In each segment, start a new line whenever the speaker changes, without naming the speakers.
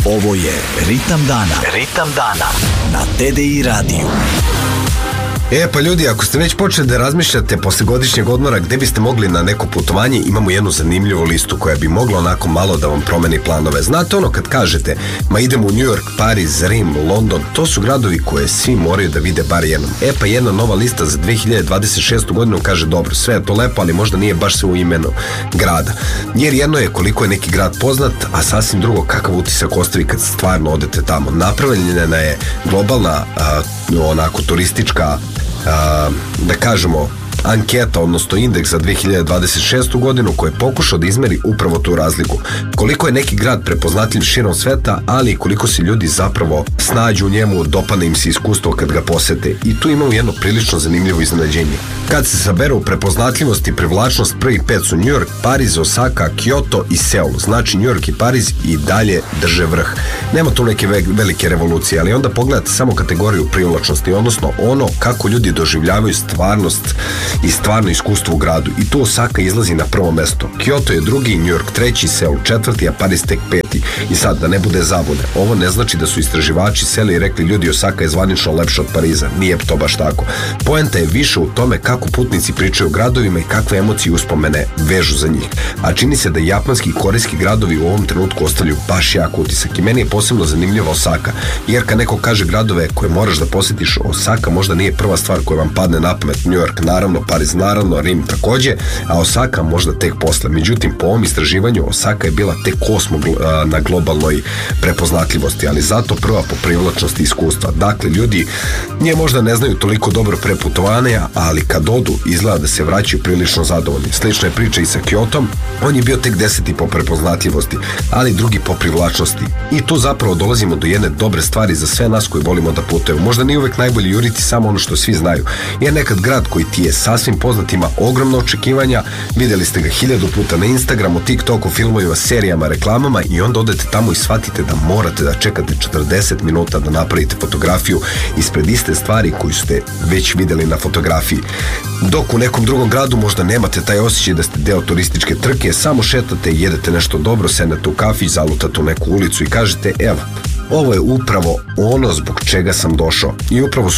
Ovo je Ritam dana. Ritam dana na TDI radiju.
Pa ljudi, ako ste već počeli da razmišljate posle godišnjeg odmora gde biste mogli na neko putovanje, imamo jednu zanimljivu listu koja bi mogla onako malo da vam promeni planove. Znate ono kad kažete, ma idemo u New York, Pariz, Rim, London, to su gradovi koje svi moraju da vide bar jednom. Pa jedna nova lista za 2026. godinu kaže dobro, sve je to lepo, ali možda nije baš sve u imenu grada. Jer jedno je koliko je neki grad poznat, a sasvim drugo kakav utisak ostavi kad stvarno odete tamo. Napravljena je globalna, onako turistička, da kažemo, anketa, odnosno indeks za 2026. godinu koji je pokušao da izmeri upravo tu razliku. Koliko je neki grad prepoznatljiv širom sveta, ali i koliko se ljudi zapravo snađu u njemu, dopadne im se iskustvo kad ga posete. I tu imamo jedno prilično zanimljivo iznenađenje. Kad se saberu prepoznatljivost i privlačnost, prvih 5 su New York, Pariz, Osaka, Kyoto i Seul. Znači New York i Pariz i dalje drže vrh. Nema tu neke velike revolucije, ali onda pogledate samo kategoriju privlačnosti, odnosno ono kako ljudi doživljavaju stvarnost i stvarno iskustvo u gradu. I tu Osaka izlazi na prvo mesto. Kyoto je drugi, New York treći, Seul četvrti, a Pariz tek peti. I sad, da ne bude zabune, ovo ne znači da su istraživači seli i rekli ljudi Osaka je zvanično lepša od Pariza. Nije to baš tako. Poenta je više u tome kako putnici pričaju o gradovima i kakve emocije i uspomene vežu za njih. A čini se da japanski i korejski gradovi u ovom trenutku ostavljaju baš jak utisak. I meni je posebno zanimljiva Osaka, jer kad neko kaže gradove koje moraš da posjetiš, Osaka možda nije prva stvar koja vam padne na pamet. New York naravno, Pariz naravno, Rim takođe, a Osaka možda tek posle. Međutim, po ovom istraživanju Osaka je bila tek 8. na globalnoj prepoznatljivosti, ali zato prva po privlačnosti iskustva. Dakle, ljudi nje možda ne znaju toliko dobro pre putovanja, ali kad odu izgleda da se vraćaju prilično zadovoljni. Slična je priča i sa Kyotom, on je bio tek 10. po prepoznatljivosti, ali drugi po privlačnosti. I tu zapravo dolazimo do jedne dobre stvari za sve nas koji volimo da putujemo. Možda nije uvek najbolje juriti samo ono što svi znaju, jer nekad grad koji ti je sasvim poznat ima ogromno očekivanja, videli ste ga 1000 puta na Instagramu, TikToku, filmovima, serijama, reklamama i onda odete tamo i shvatite da morate da čekate 40 minuta da napravite fotografiju ispred iste stvari koju ste već videli na fotografiji. Dok u nekom drugom gradu možda nemate taj osjećaj da ste deo turističke trke, samo šetate i jedete nešto dobro, sednete u kafić, zalutate u neku ulicu i kažete evo, ovo je upravo ono zbog čega sam došao. I upravo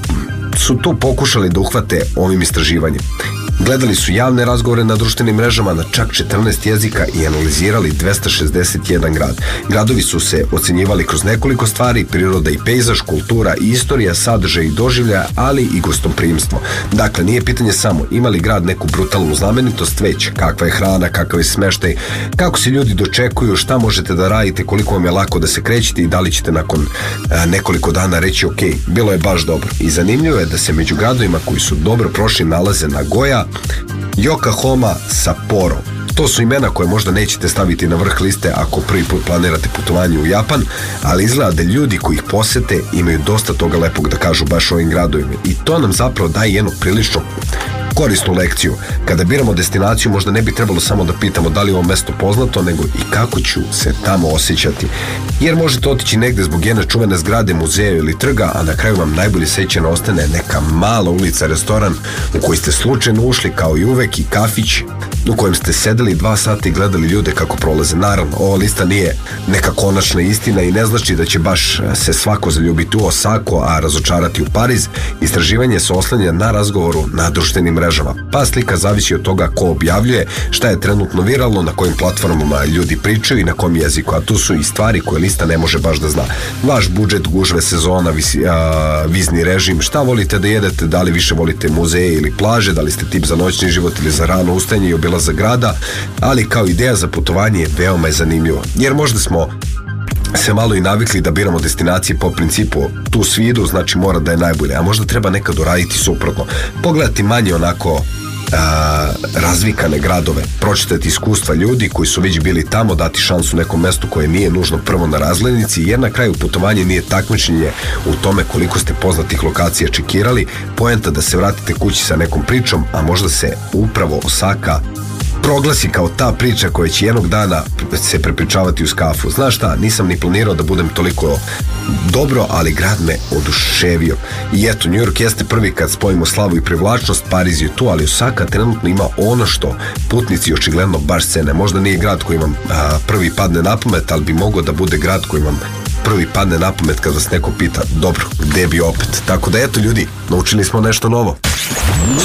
su tu pokušali da uhvate ovim istraživanjem. Gledali su javne razgovore na društvenim mrežama na čak 14 jezika i analizirali 261 grad. Gradovi su se ocenjivali kroz nekoliko stvari, priroda i pejzaž, kultura i istorija, sadržaj i doživljaja, ali i gostoprimstvo. Dakle, nije pitanje samo ima li grad neku brutalnu znamenitost, već kakva je hrana, kakav je smeštaj, kako se ljudi dočekuju, šta možete da radite, koliko vam je lako da se krećete i da li ćete nakon nekoliko dana reći ok, bilo je baš dobro. I zanimljivo je da se među gradovima koji su dobro prošli nalaze Nagoya, Yokohama, Sapporo. To su imena koje možda nećete staviti na vrh liste ako prvi put planirate putovanje u Japan, ali izgleda da ljudi koji ih posete imaju dosta toga lepog da kažu baš o ovim gradovima. I to nam zapravo daje jednu prilično korisnu lekciju. Kada biramo destinaciju, možda ne bi trebalo samo da pitamo da li je ovo mesto poznato, nego i kako ću se tamo osjećati. Jer možete otići negde zbog jedne čuvene zgrade, muzeja ili trga, a na kraju vam najbolje sećanje ostane neka mala ulica, restoran u koji ste slučajno ušli kao i uvek i kafić u kojem ste sedeli 2 sata i gledali ljude kako prolaze. Naravno, ova lista nije neka konačna istina i ne znači da će baš se svako zaljubiti u Osaku, a razočarati u Pariz. Istraživanje se oslanja na razgovoru na društvenim mrežama. Pa slika zavisi od toga ko objavljuje, šta je trenutno viralno, na kojim platformama ljudi pričaju i na kom jeziku, a tu su i stvari koje lista ne može baš da zna. Vaš budžet, gužve, sezona, vizni režim, šta volite da jedete, da li više volite muzeje ili plaže, da li ste tip za noćni život ili za rano ustajanje i obilazak grada, ali kao ideja za putovanje veoma je zanimljivo. Jer možda smo se malo i navikli da biramo destinacije po principu tu svi idu, znači mora da je najbolje, a možda treba nekad uraditi suprotno. Pogledati manje onako razvikane gradove, pročitati iskustva ljudi koji su već bili tamo, dati šansu nekom mestu koje nije nužno prvo na razglednici, jer na kraju putovanje nije takmičenje u tome koliko ste poznatih lokacija čekirali, poenta da se vratite kući sa nekom pričom, a možda se upravo Osaka proglasi kao ta priča koja će jednog dana se prepričavati uz kafu. Znaš šta, nisam ni planirao da budem toliko dobro, ali grad me oduševio. I eto, New York jeste prvi kad spojimo slavu i privlačnost, Pariz je tu, ali Osaka trenutno ima ono što putnici očigledno baš cene. Možda nije grad koji vam prvi padne na pamet, ali bi mogao da bude grad koji vam prvi padne na pamet kad vas neko pita, dobro, gde bi opet? Tako da eto ljudi, naučili smo nešto novo.